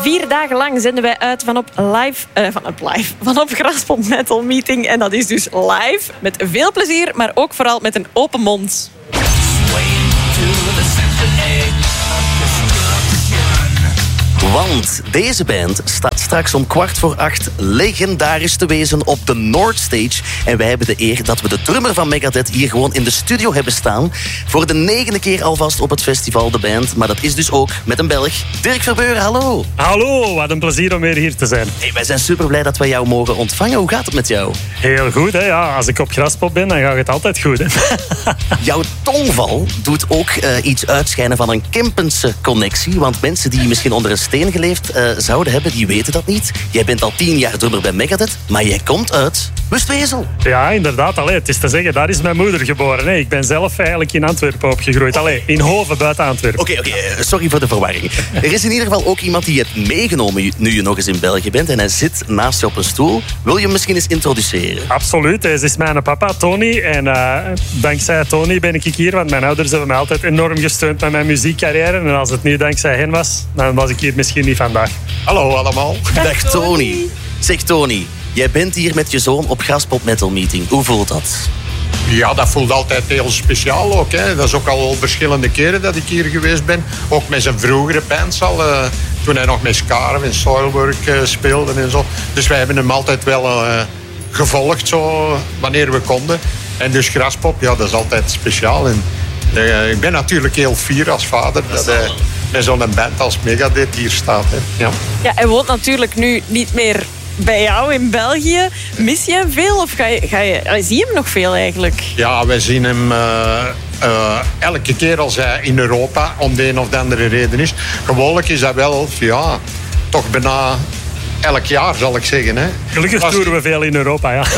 4 dagen lang zenden wij uit vanop Graspop Metal Meeting. En dat is dus live, met veel plezier, maar ook vooral met een open mond. Want deze band staat straks om 7:15 legendarisch te wezen op de North Stage. En wij hebben de eer dat we de drummer van Megadeth hier gewoon in de studio hebben staan. Voor de 9e keer alvast op het festival, de band. Maar dat is dus ook met een Belg. Dirk Verbeuren, hallo. Hallo, wat een plezier om weer hier te zijn. Hey, wij zijn super blij dat wij jou mogen ontvangen. Hoe gaat het met jou? Heel goed, hè? Ja, als ik op Graspop ben, dan gaat het altijd goed. Hè? Jouw tongval doet ook iets uitschijnen van een Kempense connectie. Want mensen die misschien onder een steen geleefd zouden hebben, die weten dat niet. Jij bent al 10 jaar drummer bij Megadeth, maar jij komt uit Westwezel. Ja, inderdaad. Allee, het is te zeggen, daar is mijn moeder geboren. Hè. Ik ben zelf eigenlijk in Antwerpen opgegroeid. Allee, in Hoven, buiten Antwerpen. Oké, sorry voor de verwarring. Er is in ieder geval ook iemand die je hebt meegenomen nu je nog eens in België bent en hij zit naast je op een stoel. Wil je hem misschien eens introduceren? Absoluut. Deze is mijn papa, Tony. En dankzij Tony ben ik hier, want mijn ouders hebben mij altijd enorm gesteund met mijn muziekcarrière. En als het niet dankzij hen was, dan was ik hier misschien niet vandaag. Hallo allemaal. Dag Tony. Zeg Tony, jij bent hier met je zoon op Graspop Metal Meeting. Hoe voelt dat? Ja, dat voelt altijd heel speciaal ook. Hè. Dat is ook al verschillende keren dat ik hier geweest ben. Ook met zijn vroegere bands al. Toen hij nog met Scarf en Soilwork speelde en zo. Dus wij hebben hem altijd wel gevolgd zo, wanneer we konden. En dus Graspop, ja, dat is altijd speciaal. En ik ben natuurlijk heel fier als vader dat hij met zo'n band als Megadeth hier staat. Hè. Ja. Ja, hij woont natuurlijk nu niet meer bij jou in België. Mis je hem veel of zie je hem nog veel eigenlijk? Ja, wij zien hem elke keer als hij in Europa om de een of de andere reden is. Gewoonlijk is dat wel, ja, toch bijna elk jaar zal ik zeggen. Hè. Gelukkig toeren we veel in Europa, ja.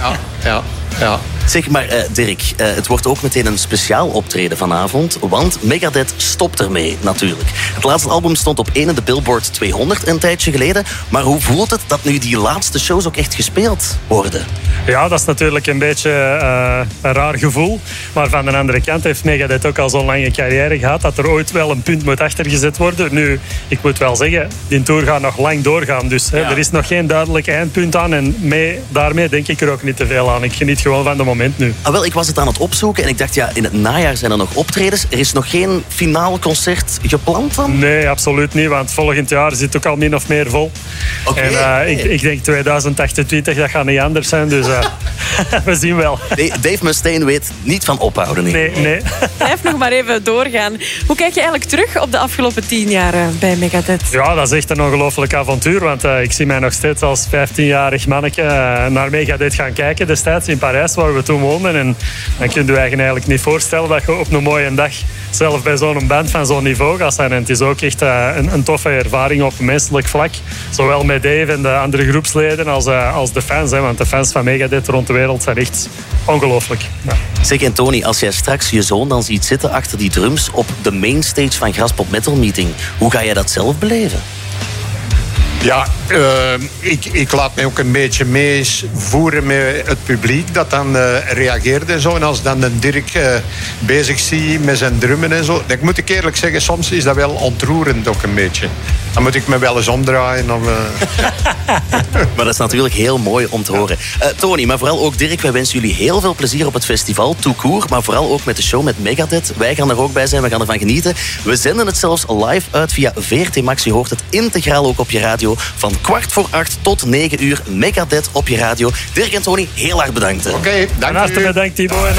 Ja. Zeg maar, Dirk, het wordt ook meteen een speciaal optreden vanavond, want Megadeth stopt ermee, natuurlijk. Het laatste album stond op 1 in de Billboard 200 een tijdje geleden, maar hoe voelt het dat nu die laatste shows ook echt gespeeld worden? Ja, dat is natuurlijk een beetje een raar gevoel, maar van de andere kant heeft Megadeth ook al zo'n lange carrière gehad dat er ooit wel een punt moet achtergezet worden. Nu, ik moet wel zeggen, die tour gaat nog lang doorgaan, dus er is nog geen duidelijk eindpunt aan en daarmee denk ik er ook niet te veel aan. Ik geniet gewoon van de moment nu. Wel, ik was het aan het opzoeken en ik dacht, ja, in het najaar zijn er nog optredens. Er is nog geen finaal concert gepland dan? Nee, absoluut niet, want volgend jaar zit ook al min of meer vol. En ik denk 2028, dat gaat niet anders zijn, dus we zien wel. Dave Mustaine weet niet van ophouden. Nee. Blijf nog maar even doorgaan. Hoe kijk je eigenlijk terug op de afgelopen 10 jaar bij Megadeth? Ja, dat is echt een ongelooflijk avontuur, want ik zie mij nog steeds als 15-jarig manneke naar Megadeth gaan kijken destijds in Parijs, waar we toen woonden. En dan kun je eigenlijk niet voorstellen dat je op een mooie dag zelf bij zo'n band van zo'n niveau gaat zijn. En het is ook echt een toffe ervaring op menselijk vlak. Zowel met Dave en de andere groepsleden als de fans. Hè, want de fans van Megadeth rond de wereld zijn echt ongelooflijk. Ja. Zeg, en Tony, als jij straks je zoon dan ziet zitten achter die drums op de mainstage van Graspop Metal Meeting, hoe ga jij dat zelf beleven? Ja, ik laat mij ook een beetje meevoeren met het publiek dat dan reageert en zo. En als dan de Dirk bezig zie met zijn drummen en zo, dan moet ik eerlijk zeggen, soms is dat wel ontroerend ook een beetje. Dan moet ik me wel eens omdraaien. Maar dat is natuurlijk heel mooi om te horen. Tony, maar vooral ook Dirk, wij wensen jullie heel veel plezier op het festival, tout court, maar vooral ook met de show met Megadeth. Wij gaan er ook bij zijn, we gaan ervan genieten. We zenden het zelfs live uit via VRT Max. Je hoort het integraal ook op je radio. Van 7:15 tot 9 uur, Megadeth op je radio. Dirk en Tony, heel erg bedankt. Oké, dank u. Hartelijk bedankt, Timo.